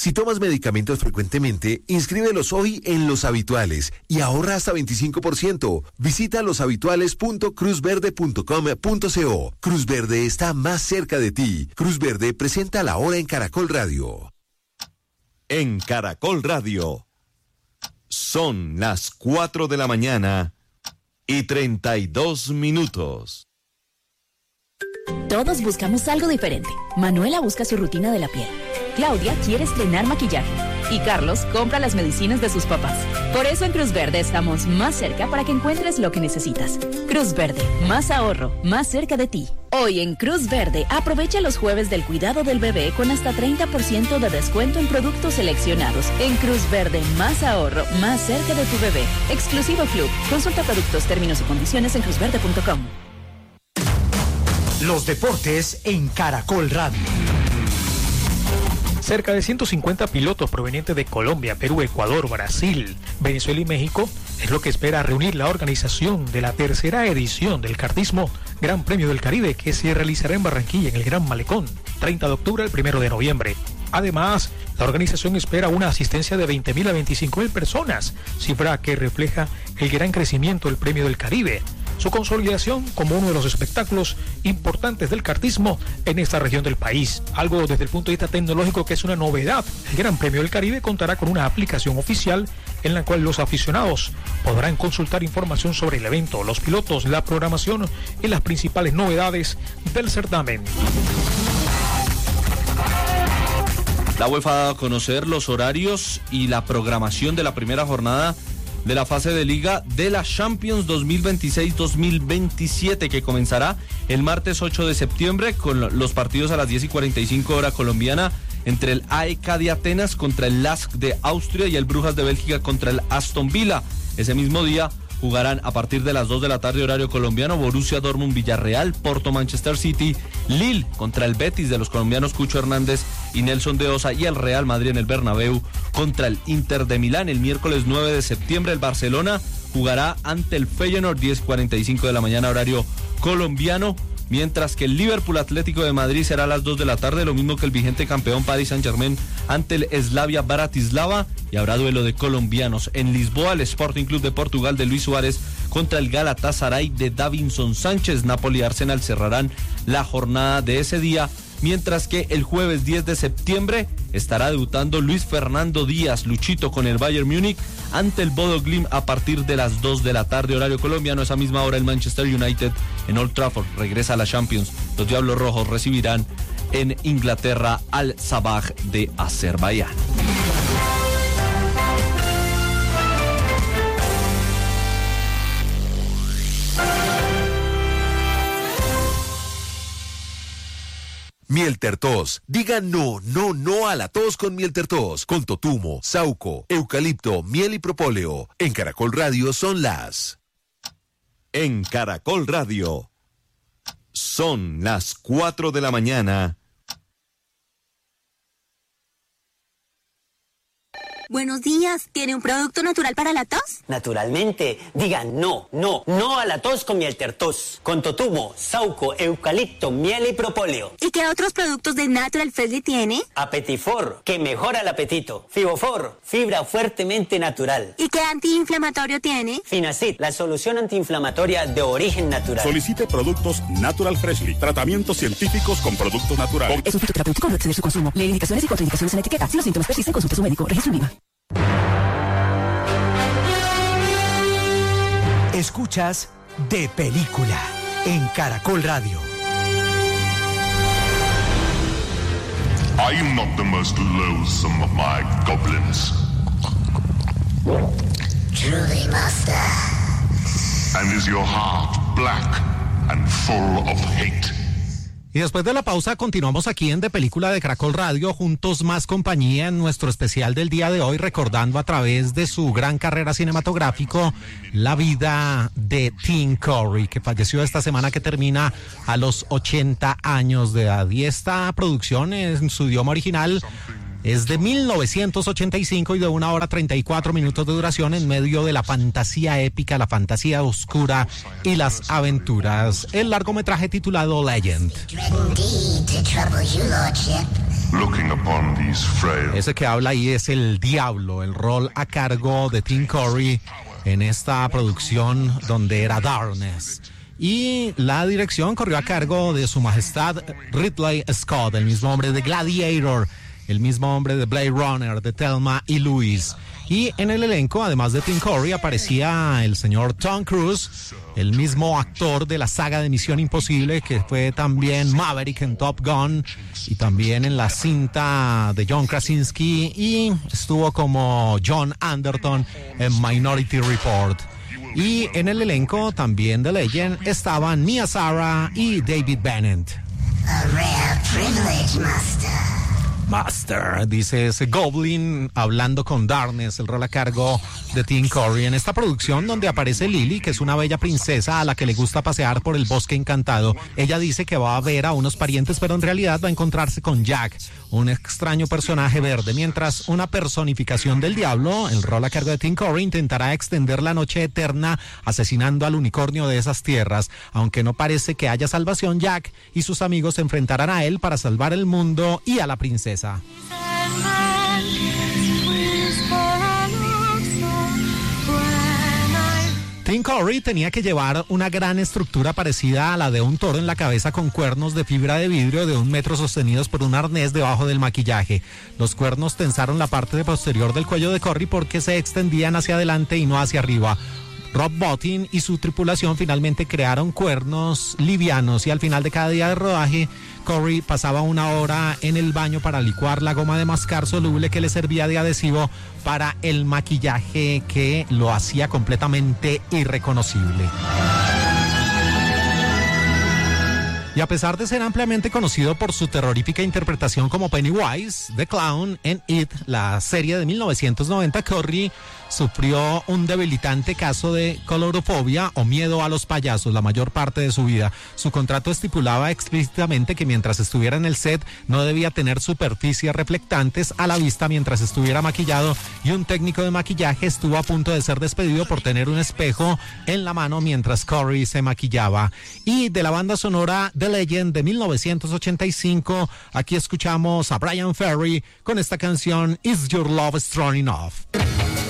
Si tomas medicamentos frecuentemente, inscríbelos hoy en Los Habituales y ahorra hasta 25%. Visita loshabituales.cruzverde.com.co. Cruz Verde está más cerca de ti. Cruz Verde presenta la hora en Caracol Radio. En Caracol Radio. Son las 4 de la mañana y 32 minutos. Todos buscamos algo diferente. Manuela busca su rutina de la piel. Claudia quiere estrenar maquillaje. Y Carlos compra las medicinas de sus papás. Por eso en Cruz Verde estamos más cerca para que encuentres lo que necesitas. Cruz Verde, más ahorro, más cerca de ti. Hoy en Cruz Verde, aprovecha los jueves del cuidado del bebé con hasta 30% de descuento en productos seleccionados. En Cruz Verde, más ahorro, más cerca de tu bebé. Exclusivo Club. Consulta productos, términos y condiciones en cruzverde.com. Los deportes en Caracol Radio. Cerca de 150 pilotos provenientes de Colombia, Perú, Ecuador, Brasil, Venezuela y México es lo que espera reunir la organización de la tercera edición del kartismo Gran Premio del Caribe, que se realizará en Barranquilla, en el Gran Malecón, 30 de octubre al 1 de noviembre. Además, la organización espera una asistencia de 20.000 a 25.000 personas, cifra que refleja el gran crecimiento del Premio del Caribe, su consolidación como uno de los espectáculos importantes del kartismo en esta región del país. Algo desde el punto de vista tecnológico que es una novedad. El Gran Premio del Caribe contará con una aplicación oficial en la cual los aficionados podrán consultar información sobre el evento, los pilotos, la programación y las principales novedades del certamen. La UEFA ha dado a conocer los horarios y la programación de la primera jornada de la fase de liga de la Champions 2026-2027, que comenzará el martes 8 de septiembre con los partidos a las 10:45 hora colombiana entre el AEK de Atenas contra el LASK de Austria y el Brujas de Bélgica contra el Aston Villa. Ese mismo día jugarán a partir de las 2 de la tarde horario colombiano Borussia Dortmund Villarreal, Porto Manchester City, Lille contra el Betis de los colombianos Cucho Hernández y Nelson de Osa, y el Real Madrid en el Bernabéu contra el Inter de Milán. El miércoles 9 de septiembre el Barcelona jugará ante el Feyenoord, 10:45 de la mañana horario colombiano, mientras que el Liverpool Atlético de Madrid será a las 2 de la tarde, lo mismo que el vigente campeón Paris Saint-Germain ante el Slavia Bratislava, y habrá duelo de colombianos. En Lisboa, el Sporting Club de Portugal de Luis Suárez contra el Galatasaray de Davinson Sánchez. Napoli y Arsenal cerrarán la jornada de ese día, mientras que el jueves 10 de septiembre estará debutando Luis Fernando Díaz, Luchito, con el Bayern Múnich ante el Bodo Glimt a partir de las 2 de la tarde horario colombiano. A esa misma hora el Manchester United en Old Trafford regresa a la Champions. Los Diablos Rojos recibirán en Inglaterra al Sabah de Azerbaiyán. Miel Tertos. Diga no, no, no a la tos con Miel Tertos. Con totumo, sauco, eucalipto, miel y propóleo. En Caracol Radio son las... En Caracol Radio. Son las 4 de la mañana. Buenos días, ¿tiene un producto natural para la tos? Naturalmente, diga no, no, no a la tos con Miel Tertos. Con totumo, sauco, eucalipto, miel y propóleo. ¿Y qué otros productos de Natural Freshly tiene? Apetifor, que mejora el apetito. Fibofor, fibra fuertemente natural. ¿Y qué antiinflamatorio tiene? Finacid, la solución antiinflamatoria de origen natural. Solicite productos Natural Freshly, tratamientos científicos con productos naturales. Es un fitoterapéutico, no exceder su consumo. Lee indicaciones y contraindicaciones en la etiqueta. Si los síntomas persisten, consulte a su médico. Registro IVA. Escuchas De Película en Caracol Radio. I am not the most loathsome of my goblins. Truly, master. And is your heart black and full of hate? Y después de la pausa continuamos aquí en De Película de Caracol Radio, juntos más compañía en nuestro especial del día de hoy, recordando a través de su gran carrera cinematográfica la vida de Tim Curry, que falleció esta semana que termina a los 80 años de edad. Y esta producción en su idioma original es de 1985 y de 1 hora 34 minutos de duración, en medio de la fantasía épica, la fantasía oscura y las aventuras. El largometraje titulado Legend. looking upon these frail. Ese que habla ahí es el Diablo, el rol a cargo de Tim Curry en esta producción donde era Darkness. Y la dirección corrió a cargo de su majestad Ridley Scott, el mismo hombre de Gladiator, el mismo hombre de Blade Runner, de Thelma y Louise. Y en el elenco, además de Tim Curry, aparecía el señor Tom Cruise, el mismo actor de la saga de Misión Imposible, que fue también Maverick en Top Gun y también en la cinta de John Krasinski, y estuvo como John Anderton en Minority Report. Y en el elenco también de Legend estaban Mia Sara y David Bennett. A rare privilege, Master, dice ese Goblin hablando con Darkness, el rol a cargo de Tim Curry en esta producción donde aparece Lily, que es una bella princesa a la que le gusta pasear por el bosque encantado. Ella dice que va a ver a unos parientes, pero en realidad va a encontrarse con Jack, un extraño personaje verde, mientras una personificación del diablo, el rol a cargo de Tim Curry, intentará extender la noche eterna asesinando al unicornio de esas tierras. Aunque no parece que haya salvación, Jack y sus amigos se enfrentarán a él para salvar el mundo y a la princesa. Tim Curry tenía que llevar una gran estructura parecida a la de un toro en la cabeza, con cuernos de fibra de vidrio de 1 metro sostenidos por un arnés debajo del maquillaje. Los cuernos tensaron la parte posterior del cuello de Curry porque se extendían hacia adelante y no hacia arriba. Rob Bottin y su tripulación finalmente crearon cuernos livianos, y al final de cada día de rodaje, Curry pasaba 1 hora en el baño para licuar la goma de mascar soluble que le servía de adhesivo para el maquillaje, que lo hacía completamente irreconocible. Y a pesar de ser ampliamente conocido por su terrorífica interpretación como Pennywise, The Clown, en It, la serie de 1990, Curry sufrió un debilitante caso de colorofobia o miedo a los payasos la mayor parte de su vida. Su contrato estipulaba explícitamente que mientras estuviera en el set no debía tener superficies reflectantes a la vista mientras estuviera maquillado, y un técnico de maquillaje estuvo a punto de ser despedido por tener un espejo en la mano mientras Curry se maquillaba. Y de la banda sonora The Legend de 1985, aquí escuchamos a Brian Ferry con esta canción Is Your Love Strong Enough.